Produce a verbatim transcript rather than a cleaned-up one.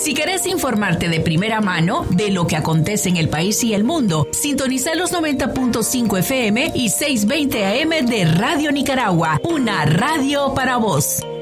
Si querés informarte de primera mano de lo que acontece en el país y el mundo, sintoniza los noventa punto cinco F M y seiscientos veinte A M de Radio Nicaragua, una radio para vos.